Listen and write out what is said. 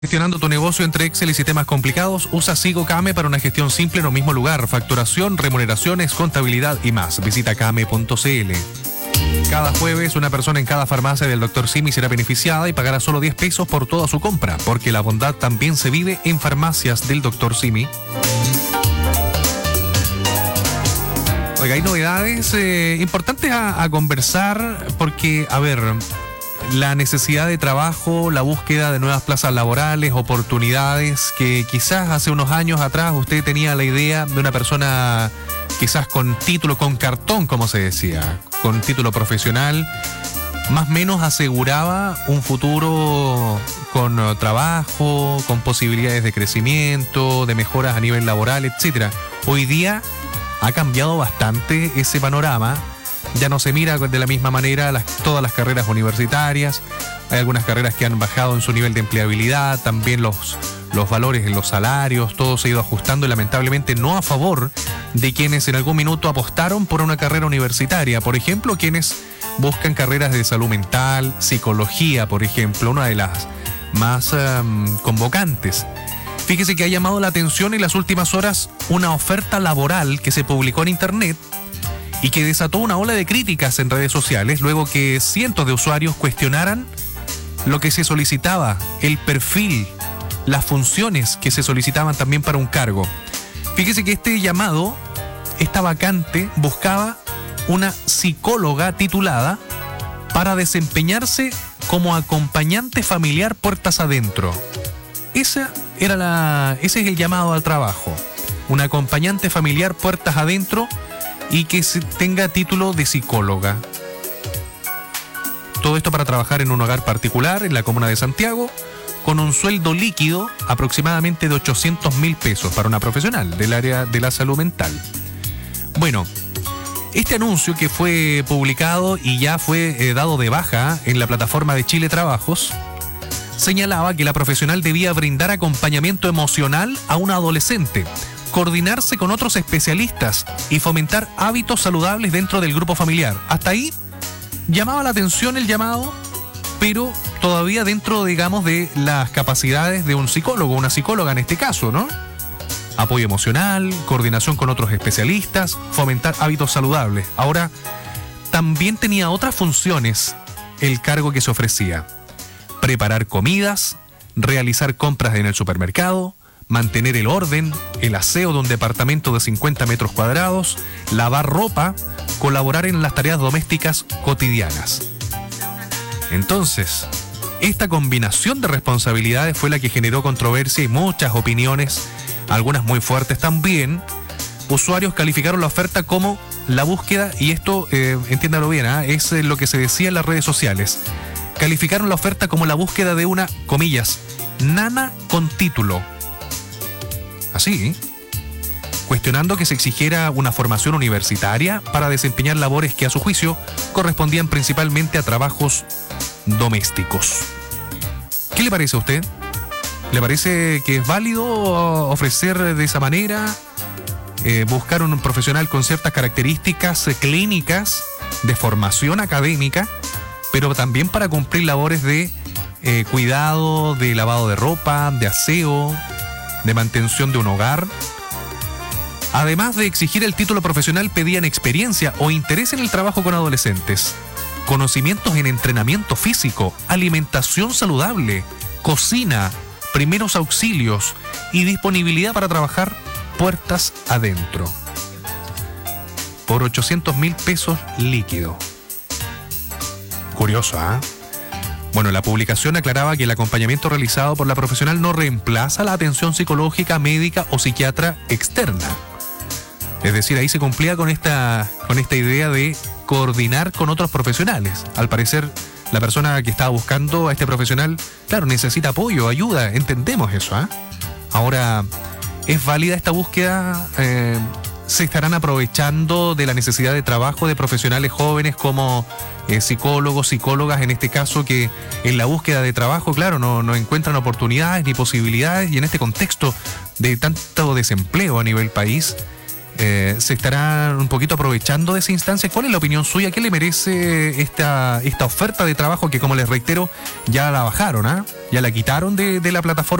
Gestionando tu negocio entre Excel y sistemas complicados, usa Sigo Kame para una gestión simple en un mismo lugar. Facturación, remuneraciones, contabilidad y más. Visita kame.cl. Cada jueves, una persona en cada farmacia del Dr. Simi será beneficiada y pagará solo 10 pesos por toda su compra, porque la bondad también se vive en farmacias del Dr. Simi. Oiga, hay novedades importantes a conversar porque, a ver, la necesidad de trabajo, la búsqueda de nuevas plazas laborales, oportunidades que quizás hace unos años atrás usted tenía la idea de una persona quizás con título, con cartón, como se decía, con título profesional, más o menos aseguraba un futuro con trabajo, con posibilidades de crecimiento, de mejoras a nivel laboral, etcétera. Hoy día ha cambiado bastante ese panorama. Ya no se mira de la misma manera todas las carreras universitarias. Hay algunas carreras que han bajado en su nivel de empleabilidad, también los valores en los salarios, todo se ha ido ajustando y lamentablemente no a favor de quienes en algún minuto apostaron por una carrera universitaria. Por ejemplo, quienes buscan carreras de salud mental, psicología, por ejemplo, una de las más convocantes. Fíjese que ha llamado la atención en las últimas horas una oferta laboral que se publicó en internet y que desató una ola de críticas en redes sociales luego que cientos de usuarios cuestionaran lo que se solicitaba, el perfil, las funciones que se solicitaban también para un cargo. Fíjese que este llamado, esta vacante, buscaba una psicóloga titulada para desempeñarse como acompañante familiar puertas adentro. Ese es el llamado al trabajo. Una acompañante familiar puertas adentro y que tenga título de psicóloga. Todo esto para trabajar en un hogar particular en la comuna de Santiago, con un sueldo líquido aproximadamente de 800.000 pesos para una profesional del área de la salud mental. Bueno, este anuncio que fue publicado y ya fue dado de baja en la plataforma de Chile Trabajos, señalaba que la profesional debía brindar acompañamiento emocional a un adolescente, coordinarse con otros especialistas y fomentar hábitos saludables dentro del grupo familiar. Hasta ahí llamaba la atención el llamado, pero todavía dentro, digamos, de las capacidades de un psicólogo, una psicóloga en este caso, ¿no? Apoyo emocional, coordinación con otros especialistas, fomentar hábitos saludables. Ahora, también tenía otras funciones el cargo que se ofrecía: preparar comidas, realizar compras en el supermercado, mantener el orden, el aseo de un departamento de 50 metros cuadrados, lavar ropa, colaborar en las tareas domésticas cotidianas. Entonces, esta combinación de responsabilidades fue la que generó controversia y muchas opiniones, algunas muy fuertes también. Usuarios calificaron la oferta como la búsqueda, y esto, entiéndalo bien, es lo que se decía en las redes sociales. Calificaron la oferta como la búsqueda de una, comillas, nana con título. Así, cuestionando que se exigiera una formación universitaria para desempeñar labores que a su juicio correspondían principalmente a trabajos domésticos. ¿Qué le parece a usted? ¿Le parece que es válido ofrecer de esa manera, buscar un profesional con ciertas características clínicas, de formación académica, pero también para cumplir labores de cuidado, de lavado de ropa, de aseo, de mantención de un hogar? Además de exigir el título profesional, pedían experiencia o interés en el trabajo con adolescentes, conocimientos en entrenamiento físico, alimentación saludable, cocina, primeros auxilios y disponibilidad para trabajar puertas adentro. Por 800.000 pesos líquido. Curioso, ¿ah? Bueno, la publicación aclaraba que el acompañamiento realizado por la profesional no reemplaza la atención psicológica, médica o psiquiatra externa. Es decir, ahí se cumplía con esta idea de coordinar con otros profesionales. Al parecer, la persona que estaba buscando a este profesional, claro, necesita apoyo, ayuda, entendemos eso, ¿ah? Ahora, ¿es válida esta búsqueda? ¿Se estarán aprovechando de la necesidad de trabajo de profesionales jóvenes como psicólogos, psicólogas, en este caso, que en la búsqueda de trabajo, claro, no encuentran oportunidades ni posibilidades, y en este contexto de tanto desempleo a nivel país, se estarán un poquito aprovechando de esa instancia. ¿Cuál es la opinión suya? ¿Qué le merece esta oferta de trabajo que, como les reitero, ya la bajaron, ya la quitaron de la plataforma